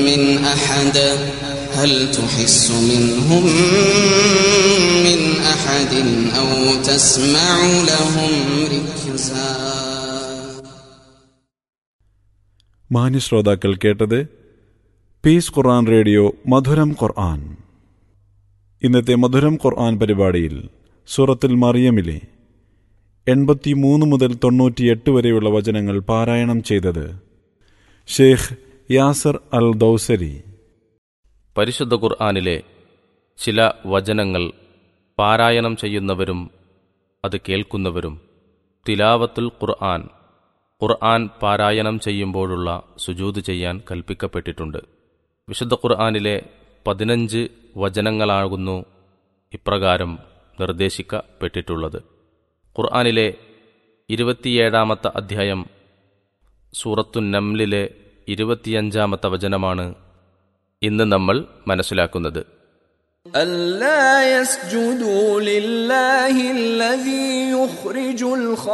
من أحد هل تحس منهم من أحد أو تسمع لهم ركزا. മാന്യശ്രോതാക്കൾ കേട്ടത് പീസ് ഖുർആൻ റേഡിയോ മധുരം ഖുർആൻ. ഇന്നത്തെ മധുരം ഖുർആൻ പരിപാടിയിൽ സൂറത്തുൽ മറിയമിലെ 83 മുതൽ 98 വരെയുള്ള വചനങ്ങൾ പാരായണം ചെയ്തത് ഷെയ്ഖ് യാസർ അൽ ദൗസരി. പരിശുദ്ധ ഖുർആനിലെ ചില വചനങ്ങൾ പാരായണം ചെയ്യുന്നവരും അത് കേൾക്കുന്നവരും തിലാവത്തുൽ ഖുർആൻ, ഖുർആൻ പാരായണം ചെയ്യുമ്പോഴുള്ള സുജൂദ് ചെയ്യാൻ കൽപ്പിക്കപ്പെട്ടിട്ടുണ്ട്. വിശുദ്ധ ഖുർആനിലെ 15 വചനങ്ങളാകുന്നു ഇപ്രകാരം നിർദ്ദേശിക്കപ്പെട്ടിട്ടുള്ളത്. ഖുർആനിലെ 27-ാമത്തെ അധ്യായം സൂറത്തുൻ നംലിലെ 25-ാമത്തെ വചനമാണ് ഇന്ന് നമ്മൾ മനസ്സിലാക്കുന്നത്. ألا يسجدوا لله الذي يخرج